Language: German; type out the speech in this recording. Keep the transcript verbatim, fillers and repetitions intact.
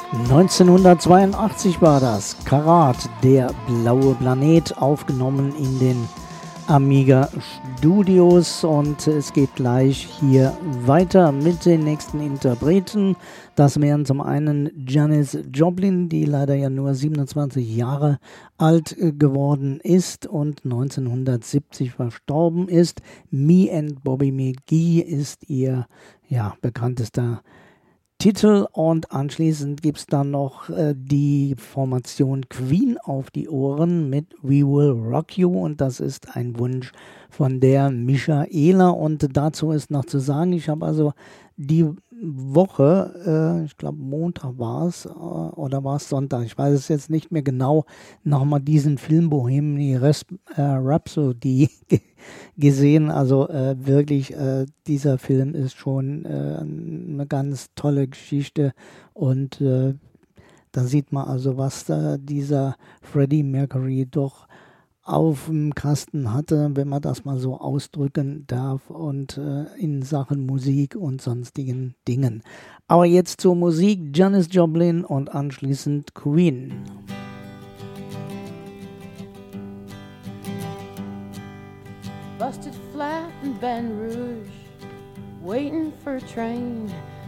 neunzehnhundertzweiundachtzig war das. Karat, der blaue Planet, aufgenommen in den Amiga Studios, und es geht gleich hier weiter mit den nächsten Interpreten. Das wären zum einen Janis Joplin, die leider ja nur siebenundzwanzig Jahre alt geworden ist und neunzehnhundertsiebzig verstorben ist. Me and Bobby McGee ist ihr ja, bekanntester Titel, und anschließend gibt es dann noch äh, die Formation Queen auf die Ohren mit We Will Rock You, und das ist ein Wunsch von der Michaela, und dazu ist noch zu sagen, ich habe also die Woche, äh, ich glaube Montag war es äh, oder war es Sonntag, ich weiß es jetzt nicht mehr genau, nochmal diesen Film Bohemian Rhapsody gesehen. Also äh, wirklich, äh, dieser Film ist schon äh, eine ganz tolle Geschichte, und äh, da sieht man also, was da dieser Freddie Mercury doch auf dem Kasten hatte, wenn man das mal so ausdrücken darf, und äh, in Sachen Musik und sonstigen Dingen. Aber jetzt zur Musik, Janis Joplin und anschließend Queen. Busted flat in Baton Rouge, waiting for a train